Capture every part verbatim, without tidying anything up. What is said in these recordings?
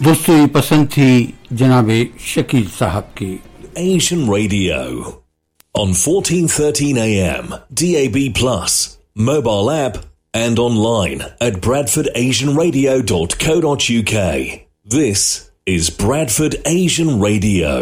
दोस्तों ये पसंद थी जनाबे शकील साहब की Asian Radio on fourteen thirteen A M, D A B plus, mobile app and online at bradford asian radio dot co dot u k. This is Bradford Asian Radio.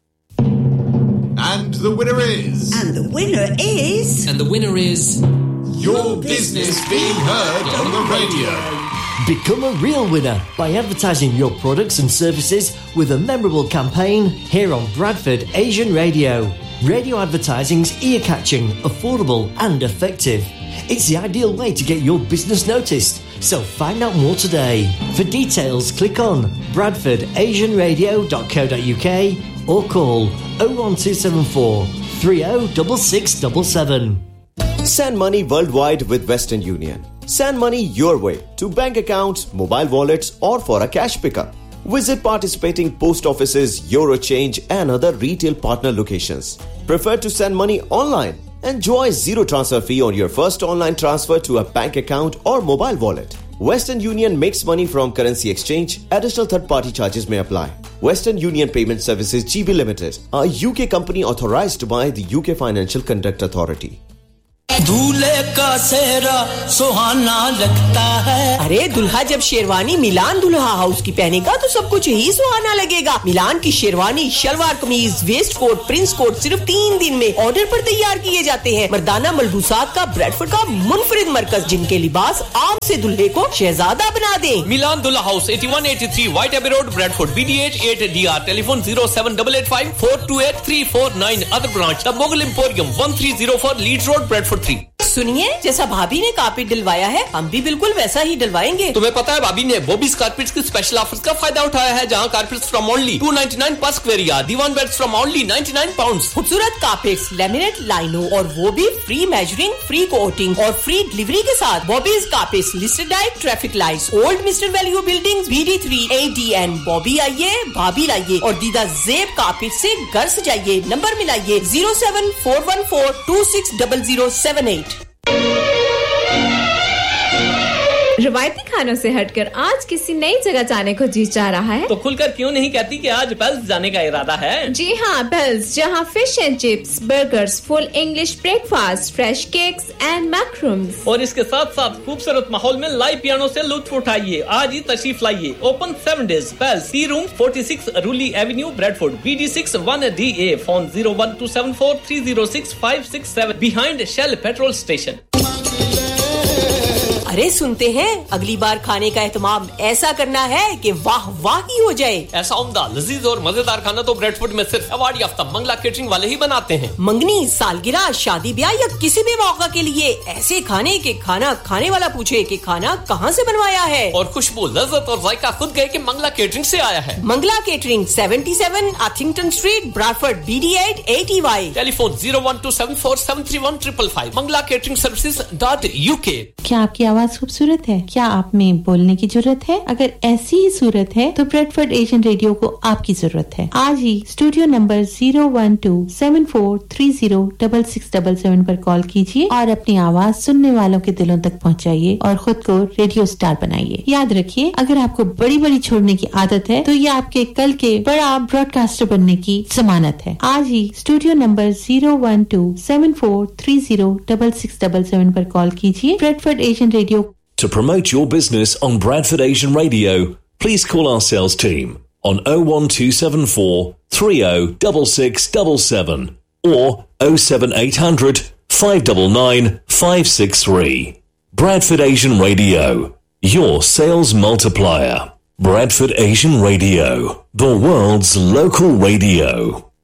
And the winner is... And the winner is... And the winner is... Your business being heard on the radio. Become a real winner by advertising your products and services with a memorable campaign here on Bradford Asian Radio. Radio advertising's ear-catching, affordable and effective. It's the ideal way to get your business noticed. So find out more today. For details, click on bradford asian radio dot co dot u k or call oh one two seven four, three oh six six seven seven. Send money worldwide with Western Union. Send money your way to bank accounts, mobile wallets or for a cash pickup. Visit participating post offices, Eurochange and other retail partner locations. Prefer to send money online? Enjoy zero transfer fee on your first online transfer to a bank account or mobile wallet. Western Union makes money from currency exchange. Additional third-party charges may apply. Western Union Payment Services G B Limited, a U K company authorized by the U K Financial Conduct Authority. दूल्हे का सेहरा सुहाना लगता है. अरे दुल्हा जब शेरवानी मिलान दुल्हा house की पहनेगा तो सब कुछ ही सुहाना लगेगा. मिलान की शेरवानी, शलवार कमीज, वेस्ट कोट, प्रिंस कोट सिर्फ तीन दिन में ऑर्डर पर तैयार किए जाते हैं. मर्दाना मलबूसात का ब्रैडफोर्ड का मुनफरिद मरकज, जिनके लिबास आम से दुल्हे को शहजादा बना दें. मिलान दुल्हा house eighty-one eighty-three White Abbey Road, Bradford, B D H eight D R. Telephone oh seven eight eight five, four two eight, three four nine. Other branch, The Mughal Emporium, thirteen oh four Leeds Road, Bradford three. सुनिए, जैसा भाभी ने carpet डलवाया है हम भी बिल्कुल वैसा ही डलवाएंगे. तुम्हें पता है भाभी ने बॉबीज कारपेट्स की स्पेशल ऑफर्स का फायदा उठाया है, जहां carpets from only two ninety-nine per square yard, Diwan beds from only ninety-nine pounds. खूबसूरत कारपेट्स, लैमिनेट लाइनों और वो भी फ्री मेजरिंग, फ्री कोटिंग और फ्री डिलीवरी के साथ. Bobby's carpets, listed diet, traffic lights, old mister value buildings, B D three A D N. Bobby आइए, भाभी लाइए और दीदा ज़ेब कारपेट से घर सजाइए. Number मिलाइए oh seven four one four two six zero zero seven eight. रवायती खानों से हटकर आज किसी नई जगह जाने को जी चाह रहा है तो खुलकर क्यों नहीं कहती कि आज बेल्स जाने का इरादा है. जी हाँ, बेल्स, जहाँ fish and chips, burgers, full English breakfast, fresh cakes and मैक्रूम्स और इसके साथ साथ खूबसूरत माहौल में लाइव पियानो से लुत्फ उठाइए. आज ही तशरीफ लाइए. Open seven days. Bells, C room forty-six रूली Avenue, Bradford, B D six one D A. Phone oh one two seven four three oh six five six seven. Behind shell petrol station. अरे सुनते हैं, अगली बार खाने का एहतमाम ऐसा करना है कि वाह वाह ही हो जाए. ऐसा उम्दा, लजीज और मजेदार खाना तो ब्रैडफोर्ड में सिर्फ अवार्ड याफ्ता मंगला केटरिंग वाले ही बनाते हैं. मंगनी, सालगिरह, शादी ब्याह या किसी भी मौका के लिए ऐसे खाने के खाना खाने वाला पूछे कि खाना कहाँ से बनवाया है और खुशबू, लज्जत और जायका खुद गए कि मंगला केटरिंग से आया है. Mangla catering, seventy-seven Arthington Street, Bradford, B D eight eight E Y. Telephone oh one two seven four seven three one five five. Mangla catering services dot U K. क्या आपकी आवाज खूबसूरत है? क्या आप में बोलने की जरूरत है? अगर ऐसी ही सूरत है तो ब्रेडफोर्ड एशियन रेडियो को आपकी जरूरत है. आज ही studio number oh one two seven four three oh six six seven seven पर कॉल कीजिए और अपनी आवाज सुनने वालों के दिलों तक पहुंचाइए और खुद को रेडियो स्टार बनाइए. याद रखिए, अगर आपको बड़ी बड़ी छोड़ने की आदत है तो ये आपके कल के बड़ा ब्रॉडकास्टर बनने की जमानत है. आज ही studio number oh one two seven four three oh six six seven seven पर कॉल कीजिए. Bradford Asian radio. To promote your business on Bradford Asian Radio, please call our sales team on oh one two seven four three oh six six seven seven or oh seven eight hundred five nine nine five six three. Bradford Asian Radio, your sales multiplier. Bradford Asian Radio, the world's local radio.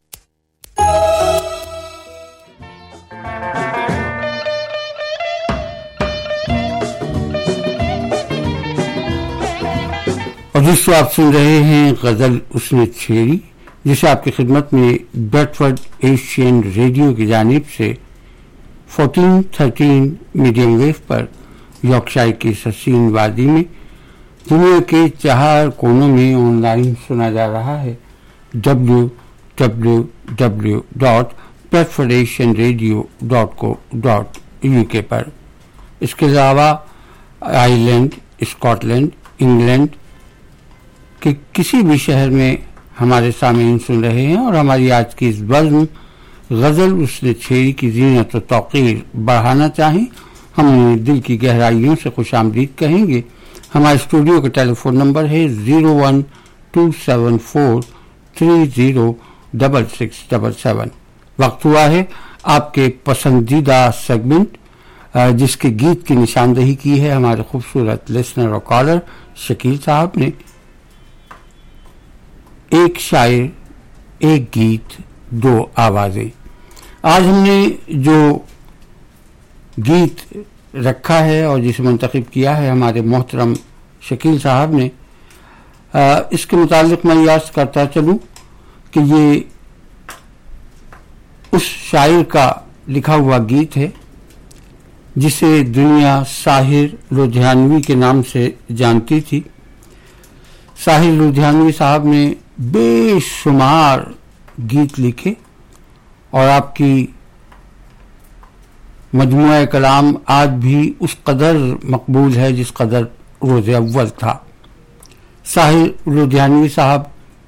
और दोस्तों आप सुन रहे हैं गजल उसने छेड़ी, जिसे आपकी खिदमत में ब्रैडफोर्ड एशियन रेडियो की जानिब से fourteen thirteen मीडियम वेव पर यॉर्कशायर की ससीन वादी में दुनिया के चार कोनों में ऑनलाइन सुना जा रहा है. W W W dot Bradford Asian radio dot co dot U के पर. इसके अलावा आयरलैंड, स्कॉटलैंड, इंग्लैंड کہ کسی بھی شہر میں ہمارے سامعین سن رہے ہیں اور ہماری آج کی اس بزم غزل حسن چھیری کی زینت و توقیر بڑھانا چاہیں، ہم انہیں دل کی گہرائیوں سے خوش آمدید کہیں گے. ہمارے اسٹوڈیو کا ٹیلی فون نمبر ہے zero one to seven four three zero double six double seven. وقت ہوا ہے آپ کے پسندیدہ سیگمنٹ جس کے گیت کی نشاندہی کی ہے ہمارے خوبصورت لسنر اور کالر شکیل صاحب نے. ایک شاعر ایک گیت دو آوازیں. آج ہم نے جو گیت رکھا ہے اور جسے منتخب کیا ہے ہمارے محترم شکیل صاحب نے، اس کے متعلق میں یہ عرض کرتا چلوں کہ یہ اس شاعر کا لکھا ہوا گیت ہے جسے دنیا ساحر لدھیانوی کے نام سے جانتی تھی. ساحر لدھیانوی صاحب نے بے شمار گیت لکھے اور آپ کی مجموعہ کلام آج بھی اس قدر مقبول ہے جس قدر روز اول تھا. ساحر لدھیانوی صاحب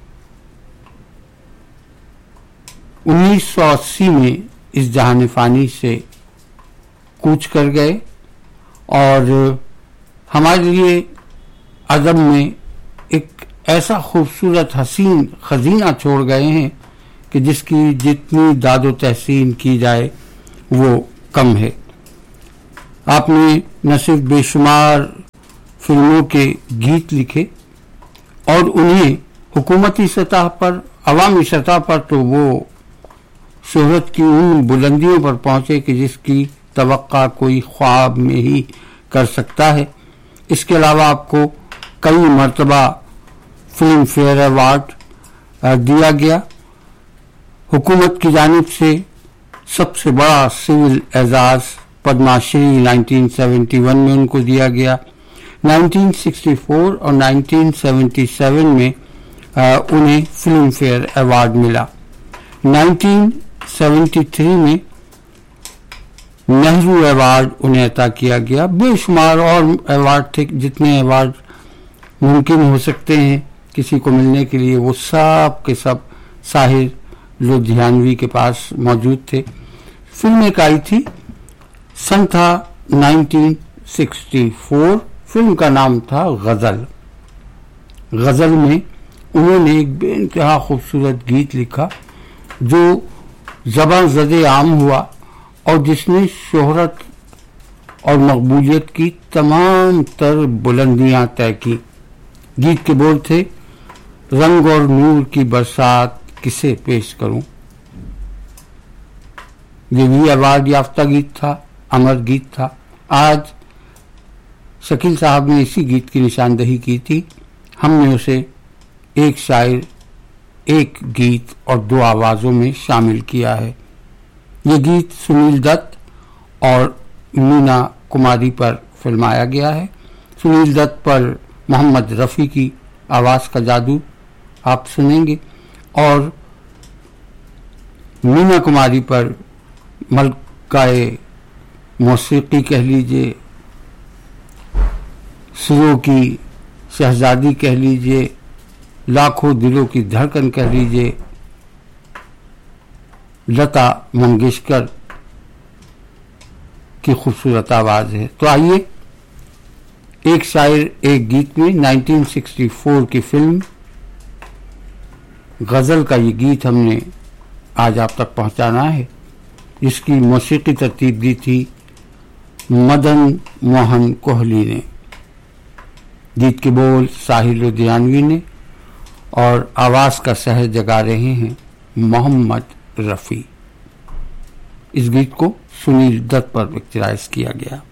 انیس سو اسی میں اس جہان فانی سے کوچ کر گئے اور ہمارے لیے ادب میں ایک ایسا خوبصورت حسین خزینہ چھوڑ گئے ہیں کہ جس کی جتنی داد و تحسین کی جائے وہ کم ہے. آپ نے نہ صرف بے شمار فلموں کے گیت لکھے اور انہیں حکومتی سطح پر، عوامی سطح پر تو وہ شہرت کی ان بلندیوں پر پہنچے کہ جس کی توقع کوئی خواب میں ہی کر سکتا ہے. اس کے علاوہ آپ کو کئی مرتبہ فلم فیئر ایوارڈ دیا گیا. حکومت کی جانب سے سب سے بڑا سول اعزاز پدما شری نائنٹین سیونٹی ون میں ان کو دیا گیا. نائنٹین سکسٹی فور اور نائنٹین سیونٹی سیون میں انہیں فلم فیئر ایوارڈ ملا. نائنٹین سیونٹی تھری میں نہرو ایوارڈ انہیں عطا کیا گیا. بے شمار اور ایوارڈ تھے، جتنے ایوارڈ ممکن ہو سکتے ہیں کسی کو ملنے کے لیے وہ سب کے سب ساحر لدھیانوی کے پاس موجود تھے. فلم ایک آئی تھی، سن تھا نائنٹین سکسٹی فور. فلم کا نام تھا غزل. غزل میں انہوں نے ایک بے انتہا خوبصورت گیت لکھا جو زباں زد عام ہوا اور جس نے شہرت اور مقبولیت کی تمام تر بلندیاں طے کی. گیت کے بول تھے، رنگ اور نور کی برسات کسے پیش کروں. یہ بھی ایوارڈ یافتہ گیت تھا، امر گیت تھا. آج شکیل صاحب نے اسی گیت کی نشاندہی کی تھی. ہم نے اسے ایک شاعر ایک گیت اور دو آوازوں میں شامل کیا ہے. یہ گیت سنیل دت اور مینا کماری پر فلمایا گیا ہے. سنیل دت پر محمد رفیع کی آواز کا جادو آپ سنیں گے اور مینا کماری پر ملکہ موسیقی کہہ لیجئے، سروں کی شہزادی کہہ لیجئے، لاکھوں دلوں کی دھڑکن کہہ لیجئے، لتا منگیشکر کی خوبصورت آواز ہے. تو آئیے ایک شاعر ایک گیت میں نائنٹین سکسٹی فور کی فلم غزل کا یہ گیت ہم نے آج آپ تک پہنچانا ہے، جس کی موسیقی ترتیب دی تھی مدن موہن کوہلی نے. گیت کے بول ساحر لدھیانوی نے اور آواز کا سحر جگا رہے ہیں محمد رفیع. اس گیت کو سنیل دت پر پکچرائز کیا گیا.